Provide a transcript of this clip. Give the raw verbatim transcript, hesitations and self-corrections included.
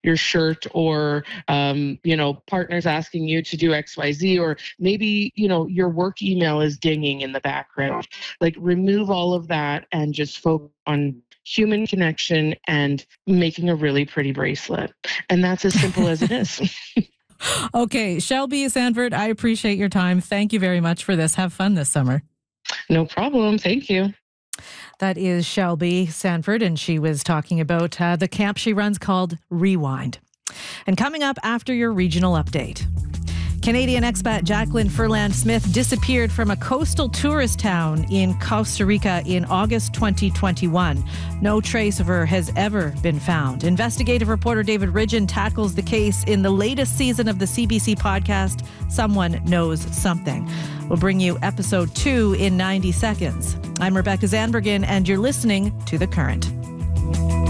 your shirt, or, um, you know, partners asking you to do X Y Z, or maybe, you know, your work email is dinging in the background. Like, remove all of that and just focus on human connection and making a really pretty bracelet. And that's as simple as it is. Okay, Shelby Sanford, I appreciate your time. Thank you very much for this. Have fun this summer. No problem. Thank you. That is Shelby Sanford, and she was talking about uh, the camp she runs called Rewind. And coming up after your regional update, Canadian expat Jacqueline Furland Smith disappeared from a coastal tourist town in Costa Rica in August twenty twenty-one. No trace of her has ever been found. Investigative reporter David Ridgen tackles the case in the latest season of the C B C podcast, Someone Knows Something. We'll bring you episode two in ninety seconds. I'm Rebecca Zandbergen, and you're listening to The Current.